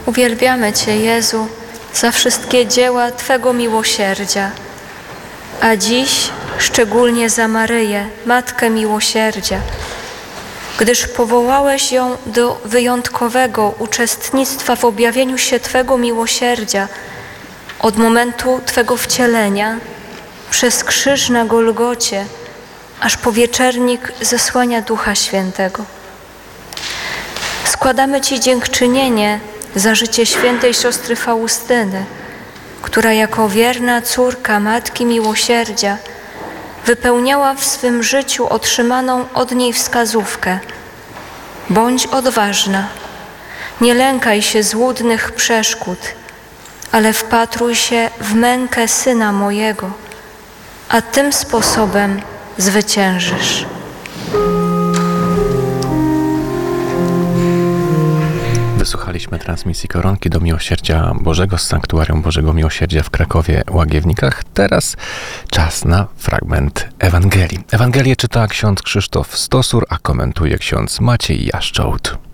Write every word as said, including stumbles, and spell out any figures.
Uwielbiamy Cię, Jezu, za wszystkie dzieła Twego miłosierdzia, a dziś szczególnie za Maryję, Matkę Miłosierdzia, gdyż powołałeś ją do wyjątkowego uczestnictwa w objawieniu się Twego miłosierdzia od momentu Twego wcielenia, przez krzyż na Golgocie, aż po wieczernik zesłania Ducha Świętego. Składamy Ci dziękczynienie za życie świętej siostry Faustyny, która jako wierna córka Matki Miłosierdzia wypełniała w swym życiu otrzymaną od niej wskazówkę. Bądź odważna, nie lękaj się złudnych przeszkód, ale wpatruj się w mękę Syna mojego, a tym sposobem zwyciężysz. Wysłuchaliśmy transmisji Koronki do Miłosierdzia Bożego z Sanktuarium Bożego Miłosierdzia w Krakowie Łagiewnikach. Teraz czas na fragment Ewangelii. Ewangelię czyta ksiądz Krzysztof Stosur, a komentuje ksiądz Maciej Jaszczołt.